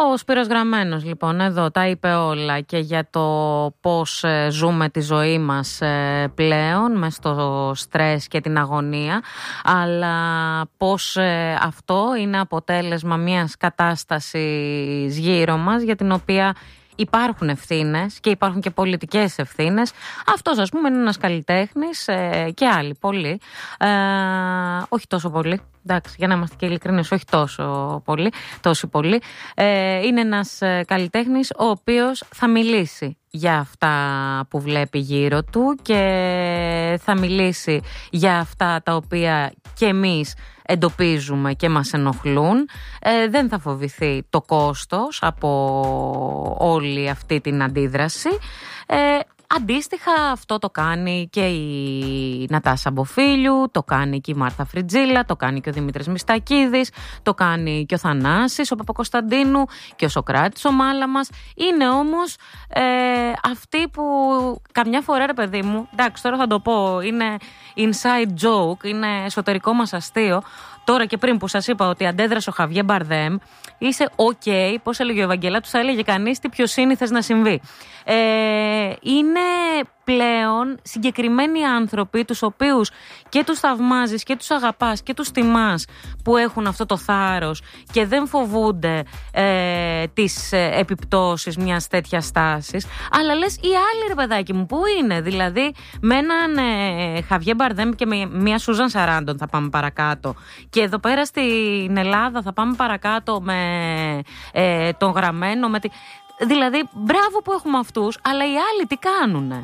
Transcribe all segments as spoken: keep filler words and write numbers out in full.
Ο Σπύρος Γραμμένος λοιπόν εδώ τα είπε όλα και για το πώς ζούμε τη ζωή μας πλέον μες στο στρες και την αγωνία, αλλά πώς αυτό είναι αποτέλεσμα μιας κατάστασης γύρω μας για την οποία υπάρχουν ευθύνες και υπάρχουν και πολιτικές ευθύνες. Αυτός ας πούμε είναι ένας καλλιτέχνης ε, και άλλοι πολλοί, ε, όχι τόσο πολύ, εντάξει, για να είμαστε και ειλικρινείς, όχι τόσο πολύ, τόσο πολύ. Ε, είναι ένας καλλιτέχνης ο οποίος θα μιλήσει για αυτά που βλέπει γύρω του και θα μιλήσει για αυτά τα οποία και εμείς εντοπίζουμε και μας ενοχλούν. Ε, δεν θα φοβηθεί το κόστος από όλη αυτή την αντίδραση. Ε, Αντίστοιχα αυτό το κάνει και η Νατάσα Μποφίλιου, το κάνει και η Μάρθα Φριτζίλα, το κάνει και ο Δημήτρης Μιστακίδης, το κάνει και ο Θανάσης, ο Παπακοσταντίνου και ο Σοκράτης ο Μάλαμας. Είναι όμως ε, αυτοί που καμιά φορά, ρε παιδί μου, εντάξει τώρα θα το πω, είναι inside joke, είναι εσωτερικό μας αστείο. Τώρα και πριν που σας είπα ότι αντέδρασε ο Χαβιέ Μπαρδέμ, είσαι ok, πώς έλεγε ο Ευαγγελάτος, θα έλεγε κανείς τι πιο σύνηθες να συμβεί. Ε, είναι πλέον συγκεκριμένοι άνθρωποι τους οποίους και τους θαυμάζεις και τους αγαπάς και τους τιμάς που έχουν αυτό το θάρρος και δεν φοβούνται ε, τις ε, επιπτώσεις μιας τέτοιας στάσης, αλλά λες οι άλλοι ρε παιδάκι μου που είναι, δηλαδή με έναν ε, Χαβιέ Μπαρδέμ και με μια Σούζαν Σαράντον θα πάμε παρακάτω και εδώ πέρα στην Ελλάδα θα πάμε παρακάτω με ε, τον Γραμμένο, με τη... δηλαδή μπράβο που έχουμε αυτούς, αλλά οι άλλοι τι κάνουνε?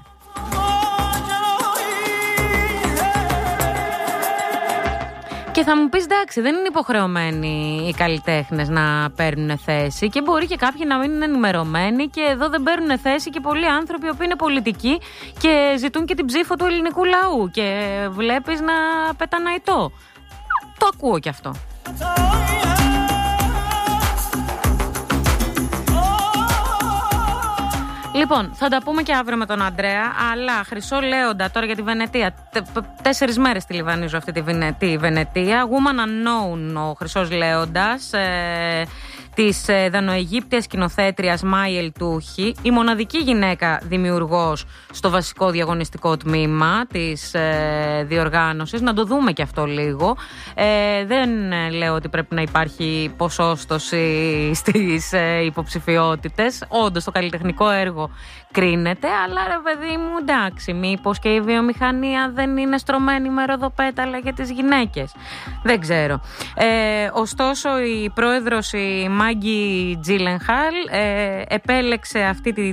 Και θα μου πεις εντάξει, δεν είναι υποχρεωμένοι οι καλλιτέχνες να παίρνουν θέση και μπορεί και κάποιοι να μην είναι ενημερωμένοι και εδώ δεν παίρνουν θέση και πολλοί άνθρωποι που είναι πολιτικοί και ζητούν και την ψήφο του ελληνικού λαού και βλέπεις να πεταναϊτό. Το ακούω κι αυτό. Λοιπόν, θα τα πούμε και αύριο με τον Αντρέα, αλλά Χρυσό Λέοντα τώρα για τη Βενετία. Τέσσερις μέρες τη λιβανίζω αυτή τη Βενετία. Woman Unknown, ο Χρυσός Λέοντας, ε, της ε, δανοαιγύπτιας σκηνοθέτριας Μάη Ελτούχη, η μοναδική γυναίκα δημιουργός στο βασικό διαγωνιστικό τμήμα της ε, διοργάνωσης. Να το δούμε και αυτό λίγο. Ε, δεν ε, λέω ότι πρέπει να υπάρχει ποσόστοση στις ε, υποψηφιότητες. Όντως το καλλιτεχνικό έργο κρίνεται, αλλά ρε παιδί μου εντάξει, μήπως και η βιομηχανία δεν είναι στρωμένη με ροδοπέταλα για τις γυναίκες? Δεν ξέρω. Ε, ωστόσο η πρόεδρος η Μάγκη Τζίλενχαλ ε, επέλεξε αυτή τη